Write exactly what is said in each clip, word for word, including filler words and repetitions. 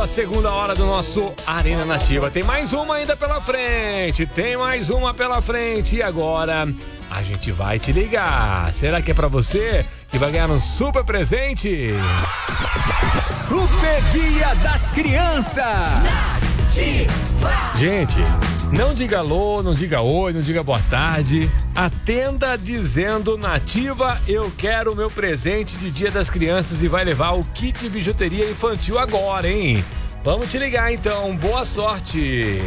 a segunda hora do nosso Arena Nativa. Tem mais uma ainda pela frente, tem mais uma pela frente. E agora a gente vai te ligar. Será que é pra você que vai ganhar um super presente? Super Dia das Crianças! Nativa. Gente, não diga alô, não diga oi, não diga boa tarde. Atenda dizendo: Nativa, eu quero o meu presente de Dia das Crianças, e vai levar o kit bijuteria infantil agora, hein? Vamos te ligar então, boa sorte!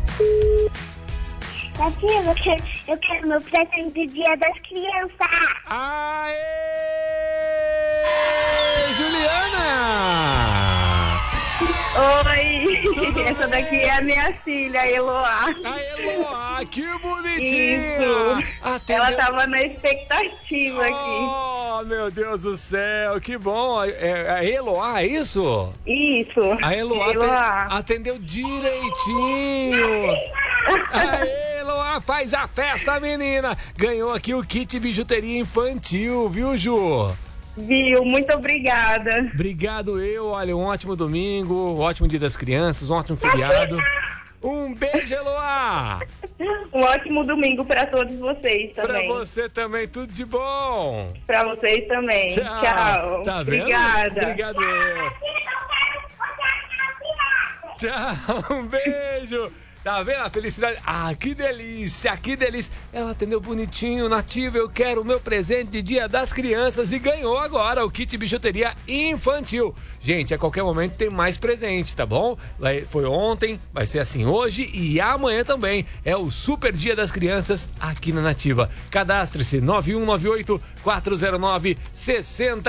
Nativa, eu quero, eu quero meu presente de Dia das Crianças. Aê! Juliana! Oi, tudo essa daqui é a minha filha, a Eloá. A Eloá, que bonitinha! Isso. Atendeu... Ela tava na expectativa aqui. Oh, meu Deus do céu, que bom! É a Eloá, é isso? Isso. A Eloá, Eloá. atendeu direitinho. Aê, Eloá, faz a festa, menina! Ganhou aqui o kit bijuteria infantil, viu, Ju? Viu, muito obrigada. Obrigado eu, olha, um ótimo domingo, um ótimo Dia das Crianças, um ótimo feriado. Um beijo, Eloá! Um ótimo domingo para todos vocês também. Pra você também, tudo de bom! Pra vocês também. Tchau! Tchau. Tá vendo? Obrigada. Obrigado eu. Tchau, um beijo! Tá vendo a felicidade? Ah, que delícia, que delícia. Ela atendeu bonitinho, Nativa, eu quero o meu presente de Dia das Crianças, e ganhou agora o kit bijuteria infantil. Gente, a qualquer momento tem mais presente, tá bom? Foi ontem, vai ser assim hoje e amanhã também. É o Super Dia das Crianças aqui na Nativa. Cadastre-se nove um nove oito, quatro zero nove, seis zero